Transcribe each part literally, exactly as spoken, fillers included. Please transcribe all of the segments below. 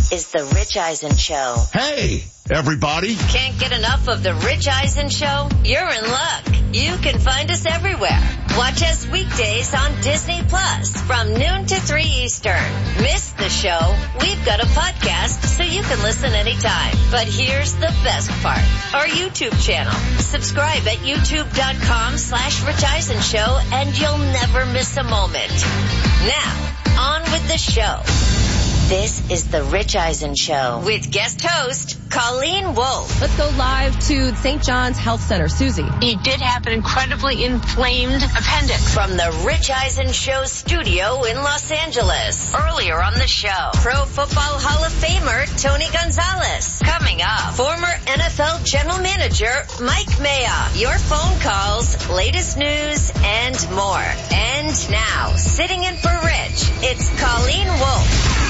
This is the Rich Eisen Show. Hey, everybody. Can't get enough of the Rich Eisen Show? You're in luck. You can find us everywhere. Watch us weekdays on Disney Plus from noon to three Eastern. Miss the show? We've got a podcast so you can listen anytime. But here's the best part. Our YouTube channel. Subscribe at youtube.com slash Rich Eisen Show and you'll never miss a moment. Now, on with the show. This is the Rich Eisen Show with guest host Colleen Wolfe. Let's go live to Saint John's Health Center. Susie. He did have an incredibly inflamed appendix. From the Rich Eisen Show studio in Los Angeles. Earlier on the show, Pro Football Hall of Famer Tony Gonzalez. Coming up, former N F L General Manager Mike Mayock. Your phone calls, latest news, and more. And now, sitting in for Rich, it's Colleen Wolfe.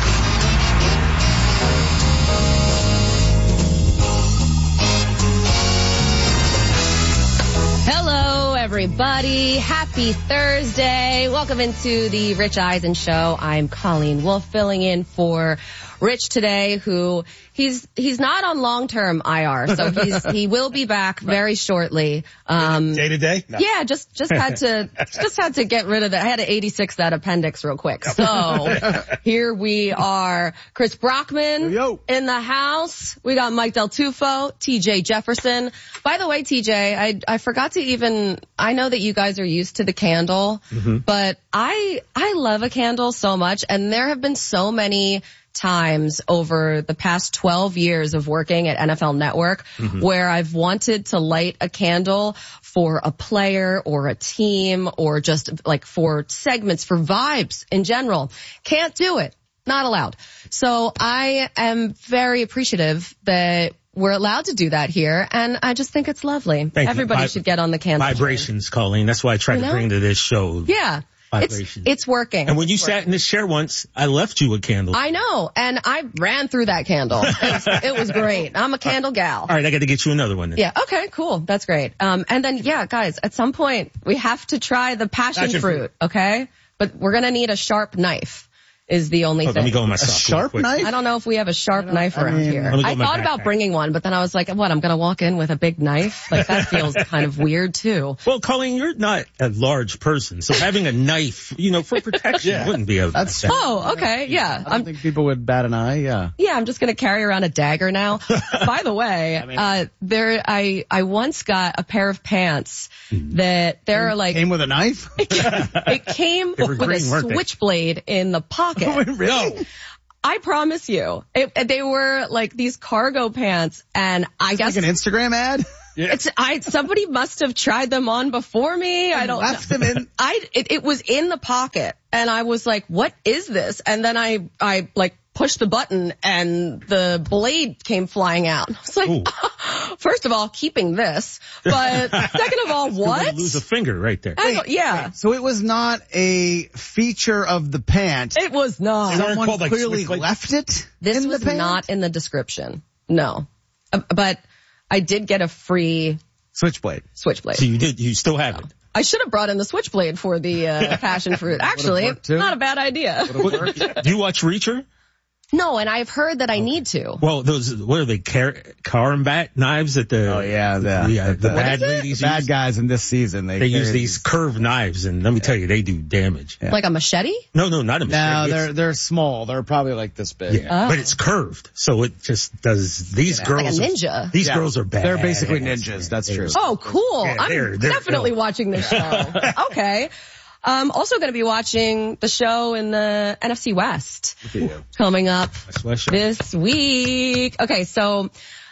Hello, everybody. Happy Thursday. Welcome into the Rich Eisen Show. I'm Colleen Wolfe, filling in for Rich today, who he's he's not on long-term I R, so he's he will be back very shortly. Um, day to day? No. Yeah, just just had to just had to get rid of that. I had to eighty-six that appendix real quick. So here we are. Chris Brockman Yo. in the house. We got Mike Del Tufo, T J Jefferson. By the way, T J, I I forgot to even. I know that you guys are used to the candle, mm-hmm. but I I love a candle so much, and there have been so many times over the past twelve years of working at N F L Network mm-hmm. where I've wanted to light a candle for a player or a team or just like for segments, for vibes in general. Can't do it. Not allowed. So I am very appreciative that we're allowed to do that here, and I just think it's lovely. Thank Everybody you. should get on the candle. Vibrations, Colleen. That's why I tried you know? to bring to this show. Yeah. It's, it's working. And when you it's sat working. in this chair once, I left you a candle. I know, and I ran through that candle. It was, it was great. I'm a candle gal. All right, I got to get you another one then. Yeah, okay, cool. That's great. Um, and then, yeah, guys, at some point, we have to try the passion, passion fruit, fruit, okay? But we're going to need a sharp knife. Is the only oh, thing. Let me go in my a sock. sharp knife? I don't know if we have a sharp knife I around mean, here. I thought about bringing one, but then I was like, what, I'm going to walk in with a big knife? Like, that feels kind of weird, too. Well, Colleen, you're not a large person, so having a knife, you know, for protection yeah. wouldn't be a That's bad. Oh, okay, yeah. I don't I'm, think people would bat an eye, yeah. Yeah, I'm just going to carry around a dagger now. By the way, I mean, uh, there, I, I once got a pair of pants that they're like. Came with a knife? It came with green, a weren't they? switchblade in the pocket. Really? I promise you, it, they were like these cargo pants, and I it's guess like an Instagram ad. Yeah. It's I. Somebody must have tried them on before me. I don't left know. them in. I. It, it was in the pocket, and I was like, "What is this?" And then I, I like pushed the button, and the blade came flying out. I was like, first of all, keeping this, but second of all, what? You're gonna lose a finger right there. I don't, yeah. Wait, so it was not a feature of the pant. It was not. They weren't Someone called, like, clearly switchblade? left it. This in was the pant? not in the description. No, uh, but I did get a free Switchblade. switchblade. So you did, you still have it. I should have brought in the switchblade for the uh, passion fruit. Actually, not a bad idea. Do you watch Reacher? No, and I've heard that I need to. Well, those, what are they, car- Carambat knives that the, Oh yeah, the, the, uh, the the bad the ladies bad use? guys in this season. They, They use carry these curved knives, and let me tell you, they do damage. Yeah. Like a machete? No, no, not a machete. No, It's- they're they're small. They're probably like this big. Yeah, Oh. but it's curved, so it just does. These girls, Like a are- ninja. these Yeah. girls are bad. They're basically ninjas. That's true. Oh, cool. Yeah, I'm they're- they're definitely ill. watching this show. Okay. Um, also going to be watching the show in the N F C West coming up this week. Okay, so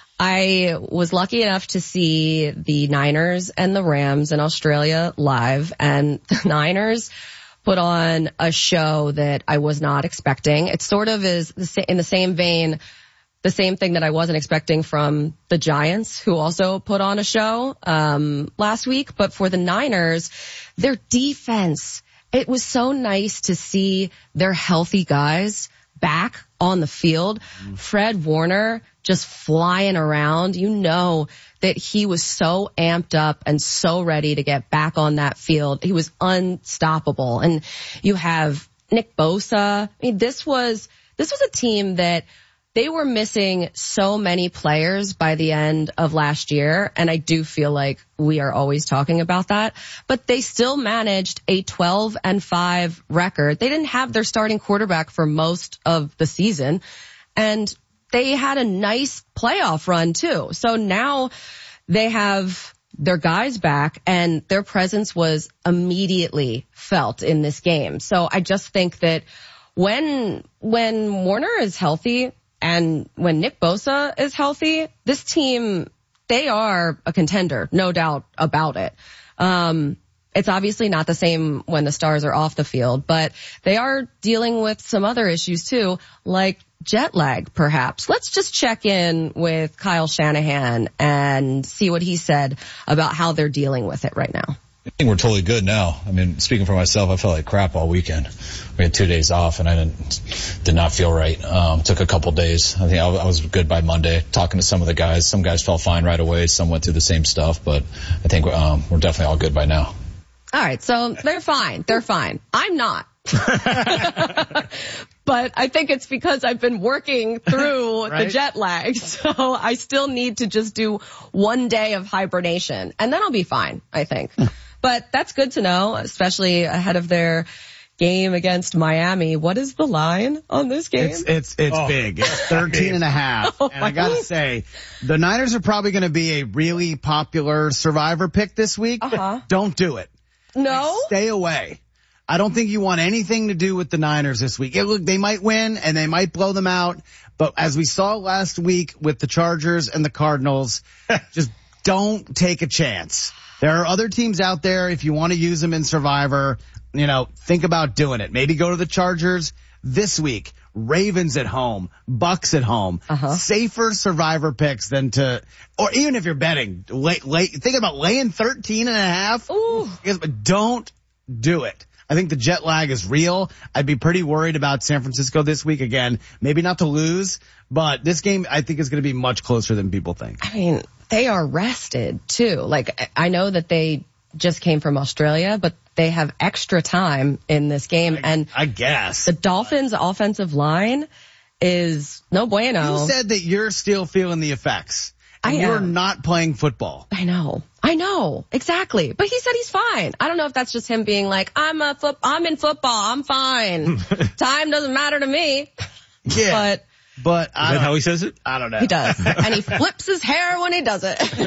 I was lucky enough to see the Niners and the Rams in Australia live, and the Niners put on a show that I was not expecting. It sort of is the sa- in the same vein, the same thing that I wasn't expecting from the Giants, who also put on a show um last week. But for the Niners, their defense, it was so nice to see their healthy guys back on the field. Mm. Fred Warner just flying around. You know that he was so amped up and so ready to get back on that field. He was unstoppable. And you have Nick Bosa. I mean, this was this was a team that they were missing so many players by the end of last year, and I do feel like we are always talking about that. But they still managed a twelve and five record. They didn't have their starting quarterback for most of the season, and they had a nice playoff run too. So now they have their guys back, and their presence was immediately felt in this game. So I just think that when when Warner is healthy, and when Nick Bosa is healthy, this team, they are a contender, no doubt about it. Um, it's obviously not the same when the stars are off the field, but they are dealing with some other issues too, like jet lag, perhaps. Let's just check in with Kyle Shanahan and see what he said about how they're dealing with it right now. I think we're totally good now. I mean, speaking for myself, I felt like crap all weekend. We had two days off, and I didn't, did not feel right. Um, took a couple days. I think I, I was good by Monday. Talking to some of the guys, some guys felt fine right away. Some went through the same stuff, but I think um, we're definitely all good by now. All right, so they're fine. They're fine. I'm not. But I think it's because I've been working through right? the jet lag. So I still need to just do one day of hibernation, and then I'll be fine, I think. But that's good to know, especially ahead of their game against Miami. What is the line on this game? It's it's, it's oh, big. It's thirteen and a half. Oh, and I got to say, the Niners are probably going to be a really popular survivor pick this week. Uh-huh. Don't do it. No? Like, stay away. I don't think you want anything to do with the Niners this week. It, look, they might win and they might blow them out. But as we saw last week with the Chargers and the Cardinals, just don't take a chance. There are other teams out there. If you want to use them in Survivor, you know, think about doing it. Maybe go to the Chargers this week. Ravens at home, Bucks at home. Uh-huh. Safer Survivor picks than to, or even if you're betting, late, late, think about laying thirteen and a half. Ooh. Don't do it. I think the jet lag is real. I'd be pretty worried about San Francisco this week again. Maybe not to lose, but this game I think is going to be much closer than people think. I mean, they are rested too. Like, I know that they just came from Australia, but they have extra time in this game. I, and I guess the Dolphins' offensive line is no bueno. You said that you're still feeling the effects. I am. You're not playing football. I know. I know. Exactly. But he said he's fine. I don't know if that's just him being like, I'm a foot, I'm in football. I'm fine. Time doesn't matter to me. Yeah. But, but I Is that how he says it? I don't know. He does. And he flips his hair when he does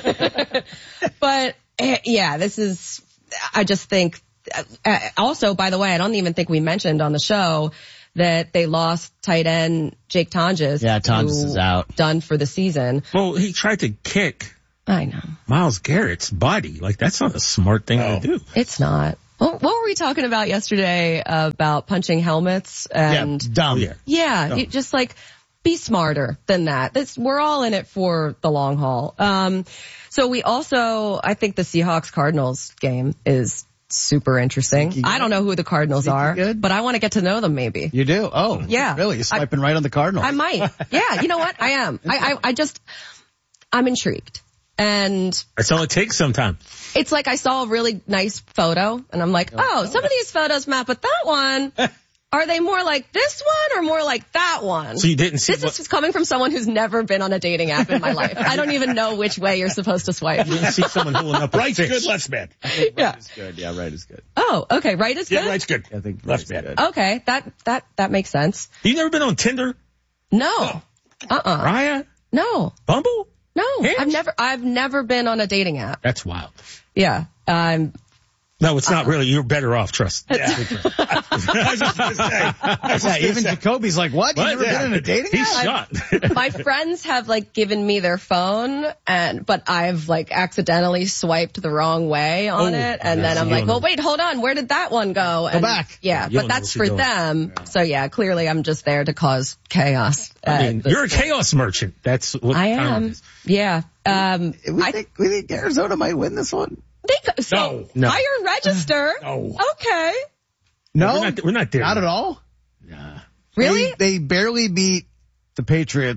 it. But yeah, this is, I just think, uh, also, by the way, I don't even think we mentioned on the show that they lost tight end Jake Tonjes. Yeah, Tonjes is out. Done for the season. Well, he tried to kick I know. Myles Garrett's body. Like, that's not a smart thing oh. to do. It's not. What, what were we talking about yesterday uh, about punching helmets? And yeah, dumb. Yeah, yeah dumb. You just like be smarter than that. That's, we're all in it for the long haul. Um, so we also, I think the Seahawks Cardinals game is super interesting. I don't know who the Cardinals Sneaky are, good? but I want to get to know them maybe. You do? Oh, yeah. Really? You're swiping I, right on the Cardinals. I might. Yeah, you know what? I am. I, I, I just, I'm intrigued. And that's all it takes sometimes. It's like I saw a really nice photo and I'm like, oh, some of these photos map, but that one, are they more like this one or more like that one? So you didn't see This what, is coming from someone who's never been on a dating app in my life. I don't even know which way you're supposed to swipe. You didn't see someone holding up a Right's fish. good, left's bad. Right yeah. is good. Yeah, right is good. Oh, okay. Right is good? Yeah, right's good. I think left's right bad. Good. Okay. That, that, that makes sense. You never been on Tinder? No. Oh. Uh-uh. Raya? No. Bumble? No. Hinge? I've never, I've never been on a dating app. That's wild. Yeah. Um, No, it's not uh, really. You're better off, trust. Yeah. I was just going to say. Yeah, even say. Jacoby's like, what? You what? never Yeah. been in a dating He's app? shot. My friends have like given me their phone and, but I've like accidentally swiped the wrong way on oh, it. And yeah, then so I'm like, well, wait, hold on. Where did that one go? And, go back. Yeah, you but that's for doing. them. Yeah. So yeah, clearly I'm just there to cause chaos. I mean, you're a chaos merchant. That's what I am. Is. Yeah. Um, we, I think, we think Arizona might win this one. think so. No. No. Iron Register. No. Okay. No, we're not, we're not there. Not at all. Nah. Really? They, they barely beat the Patriots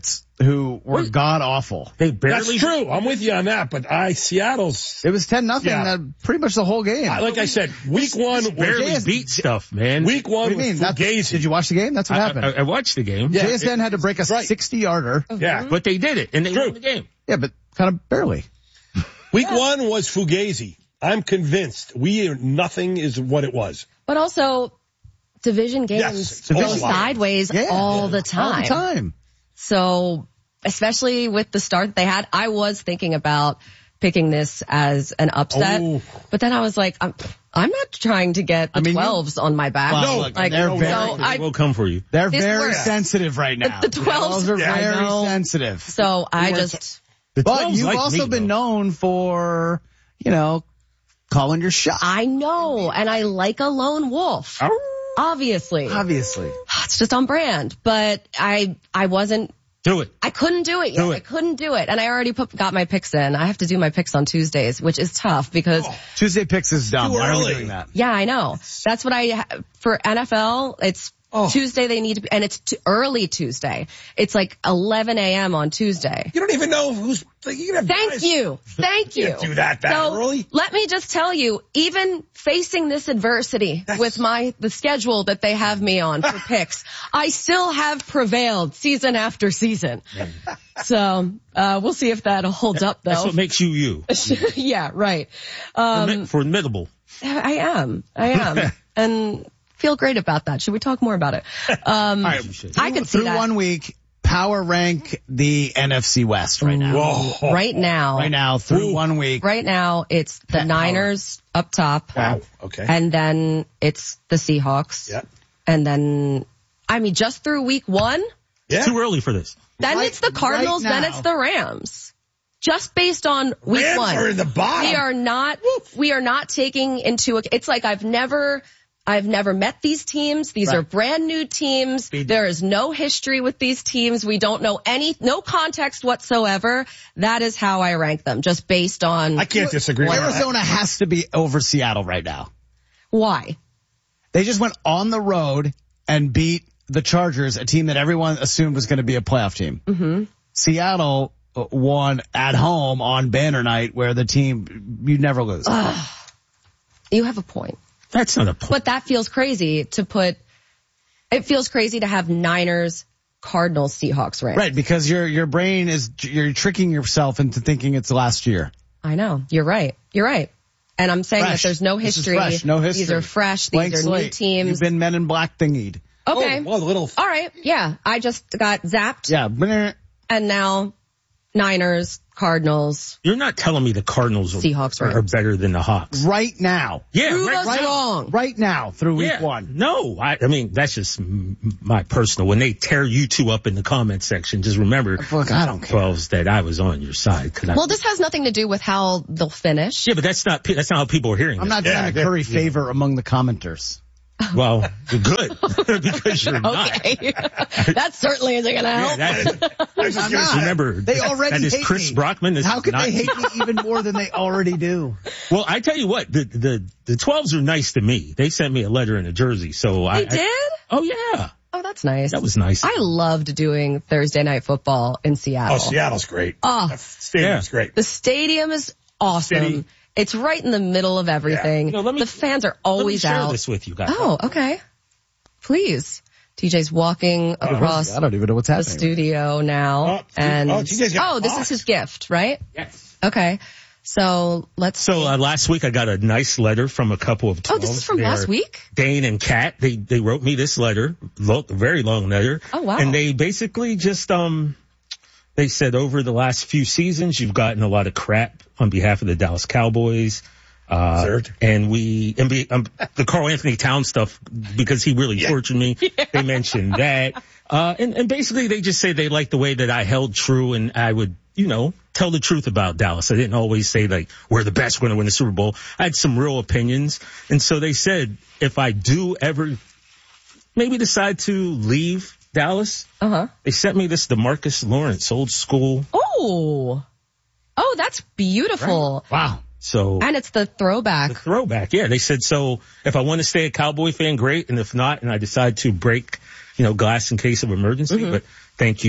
who were god awful. They barely. That's true. I'm with you on that, but I Seattle's. It was ten nothing. Yeah. Pretty much the whole game. Like I said, week one barely J S- beat stuff, man. Week What one do you mean? was That's- Fugazi. Did you watch the game? That's what I, happened. I, I watched the game. Yeah. J S N had to break a Right. sixty yarder. Yeah. But they did it, and they True. won the game. Yeah, but kind of barely. Week one was Fugazi. I'm convinced. We nothing is what it was. But also, division games Yes, go division- sideways Yeah. all the All time. the time. So, especially with the start that they had, I was thinking about picking this as an upset. Oh. But then I was like, I'm, I'm not trying to get the I mean, you- twelves on my back. Well, No, look, like, they're so very, I, We'll come for you. they're This very works. sensitive right now. The twelves, Those are yeah, I very know. sensitive. so I weren't- just, The But twelves you've like also me, been though. known for, you know, calling your shot. I know, and I like a lone wolf. Obviously. Obviously. It's just on brand. But I, I wasn't, Do it. I couldn't do it yet. Do it. I couldn't do it. And I already put, got my picks in. I have to do my picks on Tuesdays, which is tough because, Tuesday picks is dumb. Too Why are we early. doing that? yeah, I know. That's what I, ha- for N F L, it's Oh. Tuesday they need to be, and it's t- early Tuesday. It's like eleven a.m. on Tuesday. You don't even know who's. Like, you can have Thank guys- you. Thank you. can't do that that so early. let me just tell you, even facing this adversity with my, the schedule that they have me on for picks, I still have prevailed season after season. So, uh, we'll see if that holds up That's though. what makes you you. Yeah, right. Um, Formi- Formidable. I am. I am. And feel great about that. Should we talk more about it? Um, All right. I could see Through that. one week, power rank the N F C West right now. Whoa. Right now. Right now, through Ooh. one week. Right now, it's the Pet Niners up top. Wow. Okay. And then it's the Seahawks. Yeah. And then, I mean, just through week one, Yeah. Too early for this. then Right- it's the Cardinals, right then now. it's the Rams. Just based on week Rams one. are in the bottom. We are not, we are not taking into, ac- it's like I've never, I've never met these teams. These Right. are brand new teams. There is no history with these teams. We don't know any, no context whatsoever. That is how I rank them, just based on I can't disagree with that. Arizona has to be over Seattle right now. why. They just went on the road and beat the Chargers, a team that everyone assumed was going to be a playoff team. Mm-hmm. Seattle uh, won at home on banner night where the team, you never lose. You have a point. That's not a point. But that feels crazy to put, it feels crazy to have Niners, Cardinals, Seahawks ranked. Right, because your your brain is, you're tricking yourself into thinking it's last year. I know. You're right. You're right. And I'm saying Fresh. that there's no This is history. fresh. No history. These are fresh. These Blank are new slate. teams. You've been Men in Black thingied. Okay. Oh, well, the little. All right. Yeah. I just got zapped. Yeah. bleh. And now Niners, Cardinals. You're not telling me the Cardinals are, Seahawks, are, are Rams. better than the Hawks. Right now. Yeah, Prove right, us right. wrong. Right now through week Yeah. one. No, I, I mean, that's just m- my personal. When they tear you two up in the comment section, just remember, Look, I don't care. twelves, that I was on your side. 'cause I, Well, this has nothing to do with how they'll finish. yeah, but that's not, pe- that's not how people are hearing I'm this. not Yeah, trying to yeah, curry favor among the commenters. Well, you're good. because you're not. Okay. That certainly isn't going to help. Yeah, that's, I'm I'm not. remember, They already that is hate Chris me. Brockman. Is How could not, they hate me even more than they already do? Well, I tell you what, the, the, the twelves are nice to me. They sent me a letter in a jersey, so I. They did? I, oh yeah. Oh, that's nice. That was nice. I loved doing Thursday night football in Seattle. Oh, Seattle's great. Oh. That stadium's Yeah. great. The stadium is awesome. City. It's right in the middle of everything. You know, let me- the fans are Let me always share out. this with you guys. Oh, okay. Please. T J's walking across I don't even know what's the happening. studio now. Oh, and oh, T J's got oh, a this box. is his gift, right? Yes. Okay. So let's So see. uh, last week I got a nice letter from a couple of Oh, twelves. this is from They last are week? Dane and Kat. They they wrote me this letter, lo- very long letter. Oh, wow. And they basically just um they said over the last few seasons you've gotten a lot of crap on behalf of the Dallas Cowboys. Uh, Deserved. and we, and be, um, the Carl Anthony Towns stuff, because he really tortured me. They mentioned that. Uh, and, and basically they just say they like the way that I held true and I would, you know, tell the truth about Dallas. I didn't always say like, we're the best, we're going to win the Super Bowl. I had some real opinions. And so they said, if I do ever maybe decide to leave Dallas, Uh-huh. they sent me this DeMarcus Lawrence, old school. Oh. Oh, that's beautiful. Wow. So And it's the throwback. the throwback. Yeah. They said, so if I want to stay a Cowboy fan, great. And if not, and I decide to break, you know, glass in case of emergency, Mm-hmm. but thank you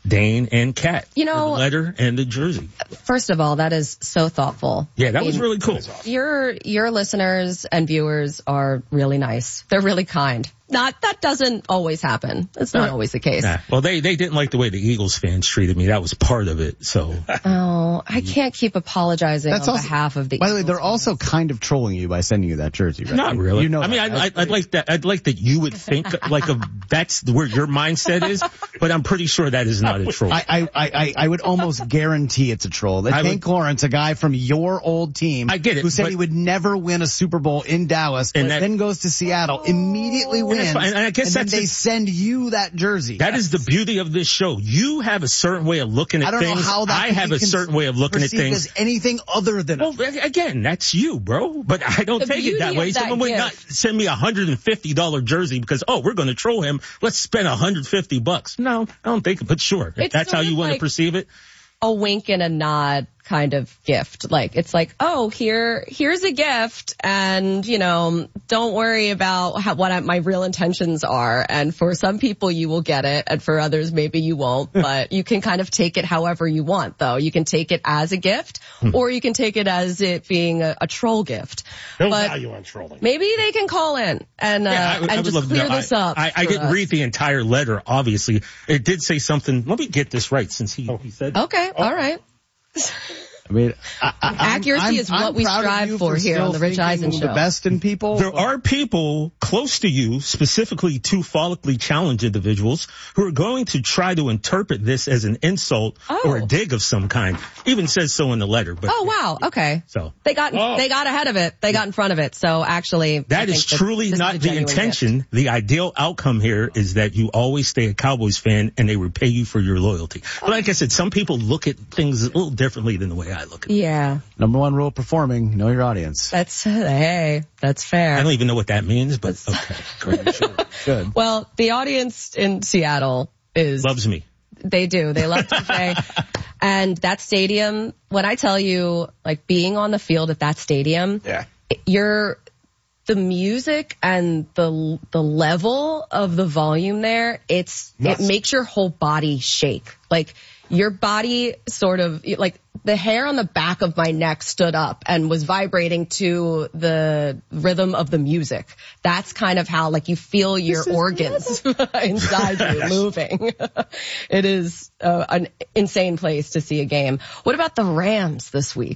Dane and Kat. You know, the letter and the jersey. First of all, that is so thoughtful. Yeah, that was really cool. Your your listeners and viewers are really nice. They're really kind. Not that doesn't always happen. It's not always the case. Nah. Well, they they didn't like the way the Eagles fans treated me. That was part of it. So. Oh, I can't keep apologizing That's on also, behalf of the. By the way, Eagles they're fans. also kind of trolling you by sending you that jersey. Right? Not really. You know, I mean, that. I, I, I'd like that. I'd like that you would think like a that's where your mindset is, but I'm pretty sure that is not a troll. I I I, I would almost guarantee it's a troll. That Hank Lawrence, a guy from your old team, I get it, who said but, he would never win a Super Bowl in Dallas, and that, then goes to Seattle, immediately wins, and, and I guess and that's then they a, send you that jersey. That is the beauty of this show. You have a certain way of looking at I don't things. know how that I have a certain way of looking at things. As anything other than well, again, that's you, bro. But I don't the take it that way. That Someone gift. would not send me a hundred fifty dollars jersey because oh, we're going to troll him. Let's spend one hundred fifty bucks. No, I don't think it. But sure, if It's that's how you want like to perceive it. A wink and a nod kind of gift. Like, it's like, oh, here, here's a gift, and, you know, don't worry about how, what my real intentions are. And for some people, you will get it, and for others, maybe you won't. But you can kind of take it however you want, though. You can take it as a gift, or you can take it as it being a, a troll gift. No but value on trolling. Maybe they can call in and, uh, Yeah, I, I and just clear this I, up. I, I didn't us. read the entire letter, obviously. It did say something. Let me get this right since he, he said. Okay, oh. all right. I mean, I, I, accuracy I'm, is what I'm we proud strive of you for, for here on the Rich thinking Eisen Show. The best in people. There are people close to you, specifically two follically challenged individuals, who are going to try to interpret this as an insult oh. or a dig of some kind. Even says so in the letter. But oh wow, okay. So they got oh. they got ahead of it. They got in front of it. So actually, that is truly that not is the intention. Gift. The ideal outcome here is that you always stay a Cowboys fan and they repay you for your loyalty. But like I said, some people look at things a little differently than the way I look at it. Yeah. Number one rule of performing, know your audience. That's, hey, that's fair. I don't even know what that means, but okay. Great. Sure. Good. Well, the audience in Seattle is... Loves me. They do. They love T J. And that stadium, when I tell you, like, being on the field at that stadium, yeah. you're... The music and the the level of the volume there, it's Nuts. it makes your whole body shake. Like your body sort of like the hair on the back of my neck stood up and was vibrating to the rhythm of the music. That's kind of how like you feel your organs inside you moving. It is uh, an insane place to see a game. What about the Rams this week?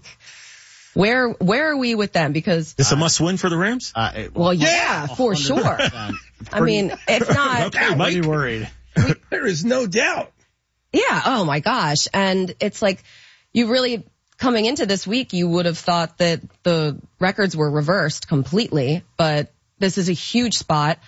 Where where are we with them? Because this uh, a must win for the Rams. Uh, it, well, yeah, yeah for sure. I mean, it's not. Okay, Mike. Pretty worried. There is no doubt. Yeah. Oh my gosh. And it's like you really coming into this week, you would have thought that the records were reversed completely, but this is a huge spot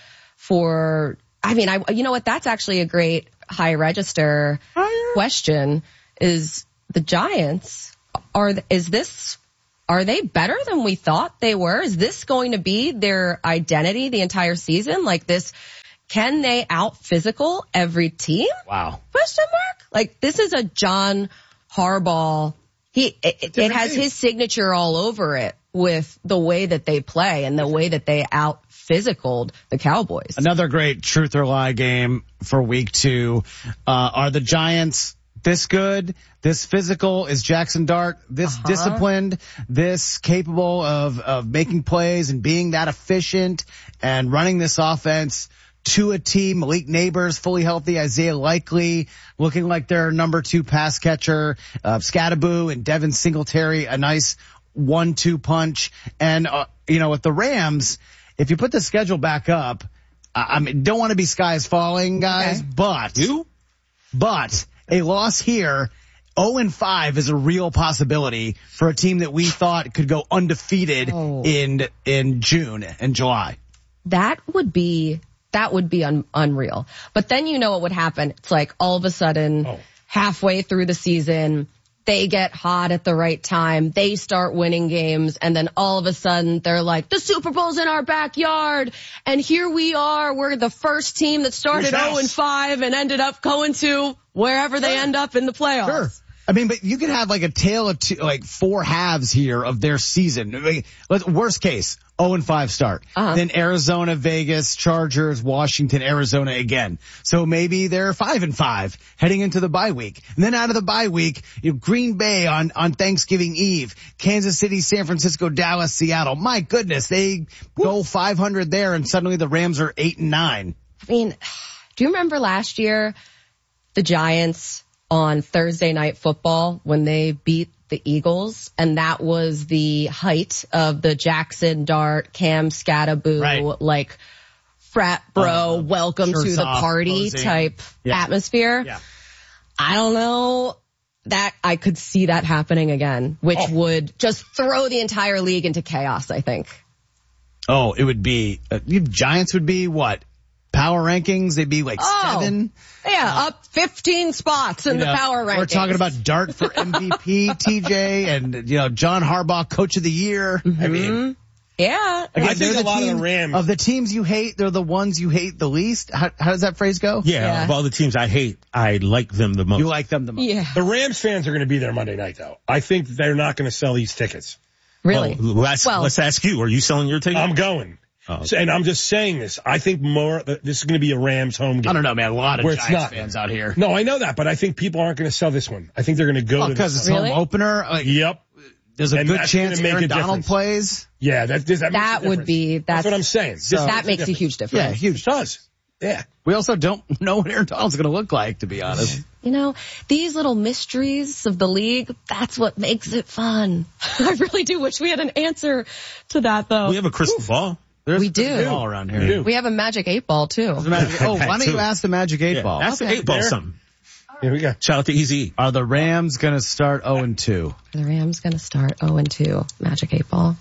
for. I mean, I you know what? That's actually a great high register Higher. question. Is the Giants are is this? Are they better than we thought they were? Is this going to be their identity the entire season? Like this, can they out physical every team? Wow. Question mark? Like this is a John Harbaugh. He, it, it has team. his signature all over it with the way that they play and the way that they out physicaled the Cowboys. Another great truth or lie game for week two. Uh, are the Giants this good, this physical? Is Jackson Dart this uh-huh. disciplined, this capable of, of making plays and being that efficient and running this offense to a T? Malik Neighbors fully healthy, Isaiah Likely looking like their number two pass catcher, uh, Scattaboo and Devin Singletary, a nice one two punch. And, uh, you know, with the Rams, if you put the schedule back up, I, I mean, don't want to be skies falling, guys, okay. but, you? but, a loss here, oh and five is a real possibility for a team that we thought could go undefeated oh. in in June and July. That would be that would be un, unreal. But then you know what would happen. It's like all of a sudden, oh. halfway through the season, they get hot at the right time. They start winning games, and then all of a sudden they're like, the Super Bowl's in our backyard, and here we are. We're the first team that started oh and five and ended up going to wherever they end up in the playoffs. Sure. I mean, but you could have like a tale of two, like four halves here of their season. I mean, worst case, oh and five start. Uh-huh. Then Arizona, Vegas, Chargers, Washington, Arizona again. So maybe they're five and five heading into the bye week. And then out of the bye week, you know, Green Bay on, on Thanksgiving Eve, Kansas City, San Francisco, Dallas, Seattle. My goodness, they go five hundred there and suddenly the Rams are eight and nine. I mean, do you remember last year the Giants on Thursday Night Football when they beat the Eagles, and that was the height of the Jackson Dart, Cam Scattaboo, right. like frat bro, uh, welcome to the party posing. type yeah. atmosphere. Yeah. I don't know that I could see that happening again, which Oh. would just throw the entire league into chaos, I think. Oh, it would be, uh, you Giants would be what? Power rankings, they'd be like Oh. seven. Yeah, up fifteen spots in You the know, power rankings. We're talking about Dart for M V P, T J, and, you know, John Harbaugh, Coach of the Year. Mm-hmm. I mean, yeah. again, I they're think a lot of team- the Rams- Of the teams you hate, they're the ones you hate the least. How, how does that phrase go? Yeah, Yeah. of all the teams I hate, I like them the most. You like them the most. Yeah. The Rams fans are going to be there Monday night, though. I think they're not going to sell these tickets. Really? Well, let's, Well- let's ask you. Are you selling your ticket? I'm going. Oh. So- and I'm just saying this. I think more, this is going to be a Rams home game. I don't know, man. A lot of Where it's Giants not. fans out here. No, I know that, but I think people aren't going to sell this one. I think they're going to go to Because this it's one. Really? home opener. Like, Yep. there's a And good that's chance gonna make Aaron a Donald difference. plays. Yeah, that, that, that, That would be- that's- what I'm saying. This So- makes That makes a huge Yeah, difference. huge. It does. Yeah. We also don't know what Aaron Donald's going to look like, to be honest. You know, these little mysteries of the league, that's what makes it fun. I really do wish we had an answer to that, though. we have a crystal ball. There's We do. all around We here. do. We have a magic eight ball, too. Magic- oh, why don't you Too. ask the Magic eight Yeah, Ball? that's Okay. the eight ball There. something. Here we go. Shout out to Easy. Are the Rams going to start oh and two? The Rams going to start oh and two, magic eight ball.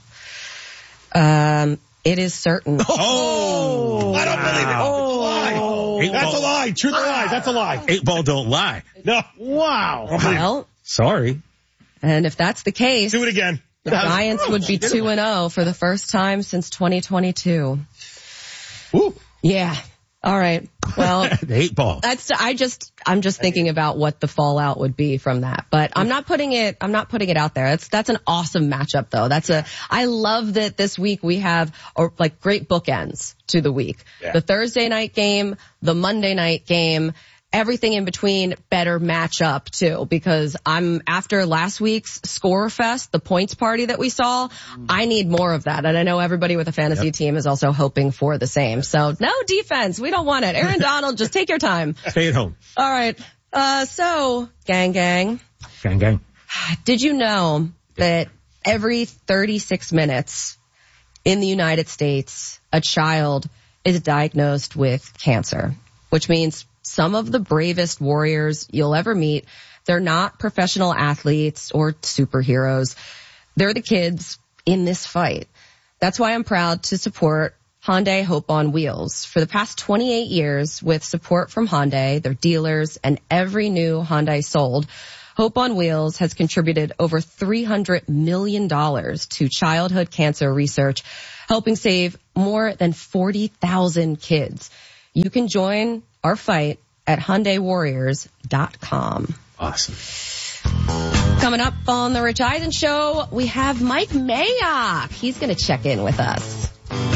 Um, it is certain. Oh! I don't believe it. Oh. Lie. Eight That's ball. a lie. Truth or lie. That's a lie. Eight ball don't lie. No. Wow. Well, Sorry. and if that's the case, Do it again. the Giants would be two and oh for the first time since twenty twenty-two. Woo. Yeah. All right. Well, The eight ball. that's, I just, I'm just thinking about what the fallout would be from that, but I'm not putting it, I'm not putting it out there. That's, that's an awesome matchup though. That's a, I love that this week we have or like great bookends to the week. Yeah. The Thursday night game, the Monday night game, everything in between better match up too, because I'm after last week's Score Fest, the points party that we saw, I need more of that. And I know everybody with a fantasy Yep. team is also hoping for the same. So no defense. We don't want it. Aaron Donald, just take your time. Stay at home. All right. Uh, so gang, gang, Gang, gang. did you know that every thirty-six minutes in the United States, a child is diagnosed with cancer, which means some of the bravest warriors you'll ever meet, they're not professional athletes or superheroes. They're the kids in this fight. That's why I'm proud to support Hyundai Hope on Wheels. For the past twenty-eight years, with support from Hyundai, their dealers, and every new Hyundai sold, Hope on Wheels has contributed over three hundred million dollars to childhood cancer research, helping save more than forty thousand kids. You can join our fight at Hyundai Warriors dot com. Awesome. Coming up on the Rich Eisen Show, we have Mike Mayock. He's going to check in with us.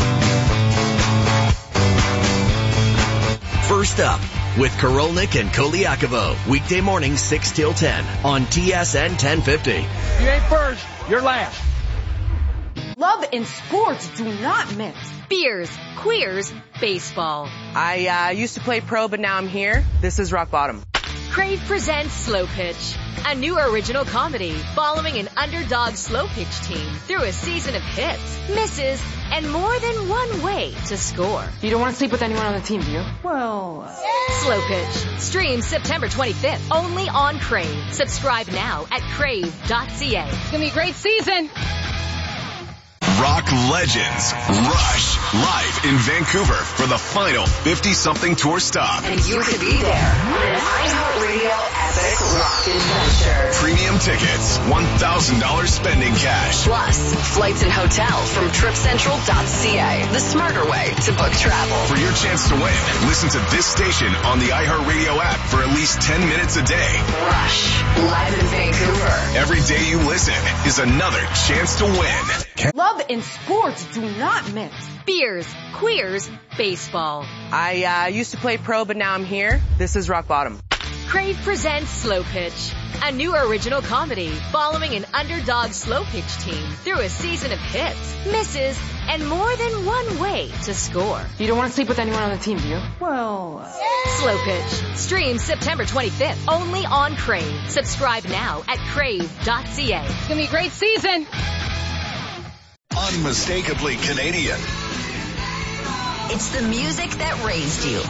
First up, with Korolnik and Koliakovo, weekday morning six till ten on T S N ten fifty. You ain't first, you're last. Love and sports do not mix. Beers, queers, baseball. I uh, used to play pro, but now I'm here. This is rock bottom. Crave presents Slow Pitch, a new original comedy following an underdog slow pitch team through a season of hits, misses, and more than one way to score. You don't want to sleep with anyone on the team, do you? Well, Slow Pitch, streams September twenty-fifth, only on Crave. Subscribe now at crave dot c a. it's going to be a great season. Rock legends Rush live in Vancouver for the final fifty-something tour stop. And you could be there. An iHeartRadio epic rock adventure. Premium tickets, one thousand dollars spending cash. Plus, flights and hotel from trip central dot c a. The smarter way to book travel. For your chance to win, listen to this station on the iHeartRadio app for at least ten minutes a day. Rush, live in Vancouver. Every day you listen is another chance to win. Love and sports do not mix. Beers, queers, baseball. I uh, used to play pro, but now I'm here. This is rock bottom. Crave presents Slow Pitch, a new original comedy following an underdog slow pitch team through a season of hits, misses, and more than one way to score. You don't want to sleep with anyone on the team, do you? Well... Uh... Slow Pitch. Streams September twenty-fifth, only on Crave. Subscribe now at crave dot c a. It's going to be a great season. Unmistakably Canadian. It's the music that raised you.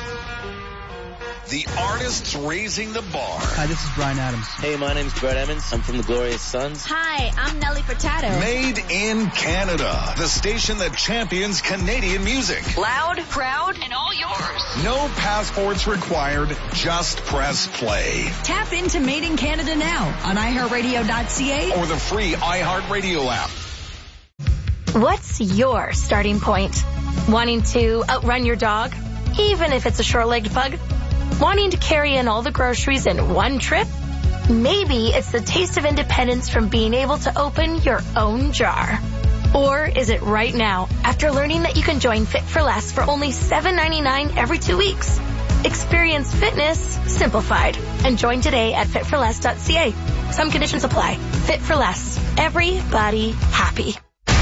The artists raising the bar. Hi, this is Bryan Adams. Hey, my name's Brett Emmons. I'm from the Glorious Sons. Hi, I'm Nelly Furtado. Made in Canada. The station that champions Canadian music. Loud, proud, and all yours. No passports required. Just press play. Tap into Made in Canada now on i heart radio dot c a or the free iHeartRadio app. What's your starting point? Wanting to outrun your dog, even if it's a short-legged pug? Wanting to carry in all the groceries in one trip? Maybe it's the taste of independence from being able to open your own jar. Or is it right now, after learning that you can join Fit for Less for only seven ninety-nine every two weeks? Experience fitness simplified and join today at fit for less dot c a. Some conditions apply. Fit for Less. Everybody happy.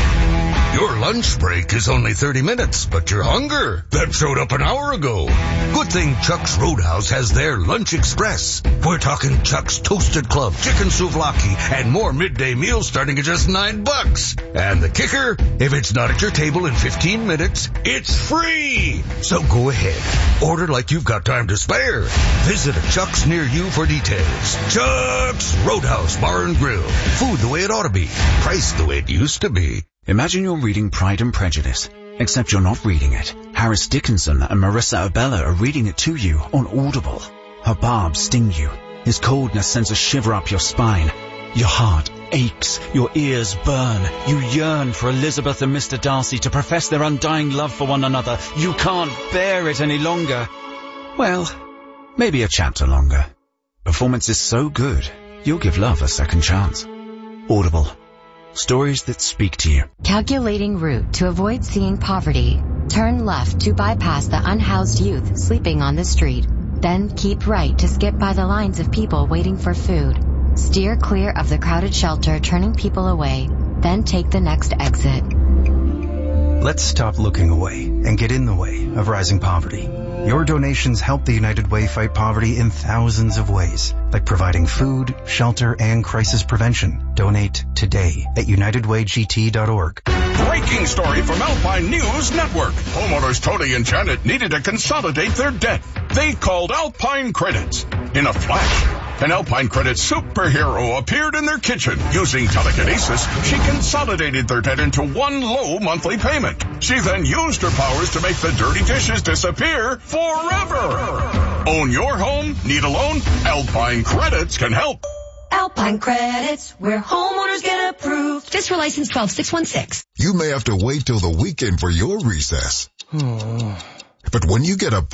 Your lunch break is only thirty minutes, but your hunger, that showed up an hour ago. Good thing Chuck's Roadhouse has their Lunch Express. We're talking Chuck's Toasted Club, chicken souvlaki, and more midday meals starting at just nine bucks. And the kicker, if it's not at your table in fifteen minutes, it's free. So go ahead. Order like you've got time to spare. Visit a Chuck's near you for details. Chuck's Roadhouse Bar and Grill. Food the way it ought to be. Price the way it used to be. Imagine you're reading Pride and Prejudice, except you're not reading it. Harris Dickinson and Marissa Abella are reading it to you on Audible. Her barbs sting you. His coldness sends a shiver up your spine. Your heart aches. Your ears burn. You yearn for Elizabeth and Mister Darcy to profess their undying love for one another. You can't bear it any longer. Well, maybe a chapter longer. Performance is so good, you'll give love a second chance. Audible. Stories that speak to you. Calculating route to avoid seeing poverty. Turn left to bypass the unhoused youth sleeping on the street. Then keep right to skip by the lines of people waiting for food. Steer clear of the crowded shelter turning people away. Then take the next exit. Let's stop looking away and get in the way of rising poverty. Your donations help the United Way fight poverty in thousands of ways, like providing food, shelter, and crisis prevention. Donate today at united way g t dot org. Breaking story from Alpine News Network. Homeowners Tony and Janet needed to consolidate their debt. They called Alpine Credits. In a flash, an Alpine Credits superhero appeared in their kitchen. Using telekinesis, she consolidated their debt into one low monthly payment. She then used her powers to make the dirty dishes disappear forever. Own your home? Need a loan? Alpine Credits can help. Alpine Credits, where homeowners get approved. FISRA license twelve six one six. You may have to wait till the weekend for your recess. But when you get a